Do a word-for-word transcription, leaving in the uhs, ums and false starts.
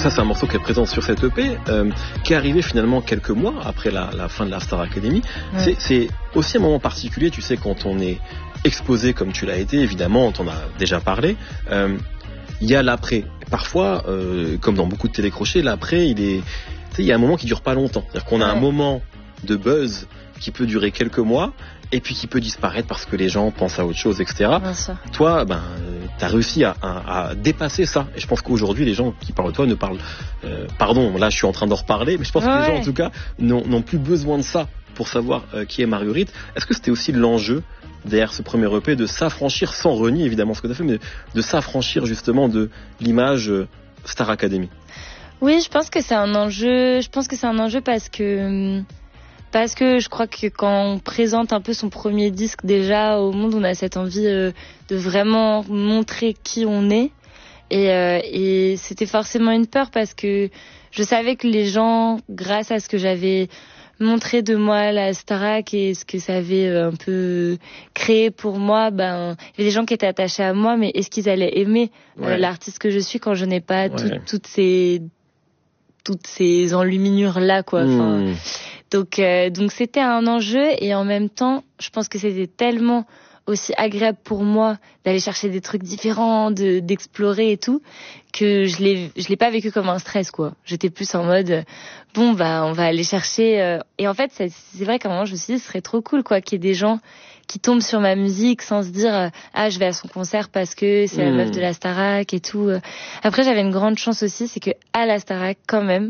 ça c'est un morceau qui est présent sur cette E P, euh, qui est arrivé finalement quelques mois après la, la fin de la Star Academy. Ouais. C'est, c'est aussi un moment particulier, tu sais, quand on est exposé comme tu l'as été, évidemment, on t'en a déjà parlé. Euh, il y a l'après. Parfois, euh, comme dans beaucoup de télécrochets, l'après, il est, tu sais, il y a un moment qui dure pas longtemps. C'est-à-dire qu'on a ouais. un moment de buzz qui peut durer quelques mois et puis qui peut disparaître parce que les gens pensent à autre chose, et cetera. Toi, ben, t'as réussi à, à, à dépasser ça. Et je pense qu'aujourd'hui, les gens qui parlent de toi ne parlent... Euh, pardon, là, je suis en train d'en reparler, mais je pense ouais. que les gens, en tout cas, n'ont, n'ont plus besoin de ça pour savoir euh, qui est Marguerite. Est-ce que c'était aussi l'enjeu derrière ce premier E P de s'affranchir, sans renier évidemment ce que tu as fait, mais de s'affranchir justement de l'image euh, Star Academy? Oui, je pense que c'est un enjeu. Je pense que c'est un enjeu parce que parce que je crois que quand on présente un peu son premier disque déjà au monde, on a cette envie euh, de vraiment montrer qui on est. Et, euh, et c'était forcément une peur parce que je savais que les gens, grâce à ce que j'avais montré de moi, la Starac et ce que ça avait un peu créé pour moi, ben, il y avait des gens qui étaient attachés à moi, mais est-ce qu'ils allaient aimer ouais. euh, l'artiste que je suis quand je n'ai pas ouais. tout, toutes ces toutes ces enluminures là, quoi. Mmh. Enfin, donc euh, donc c'était un enjeu et en même temps, je pense que c'était tellement aussi agréable pour moi d'aller chercher des trucs différents, de d'explorer et tout, que je l'ai je l'ai pas vécu comme un stress, quoi. J'étais plus en mode bon bah on va aller chercher euh... et en fait c'est, c'est vrai qu'à un moment je me suis dit ce serait trop cool, quoi, qu'il y ait des gens qui tombent sur ma musique sans se dire ah je vais à son concert parce que c'est mmh. la meuf de la Starac et tout. Après j'avais une grande chance aussi, c'est que à la Starac quand même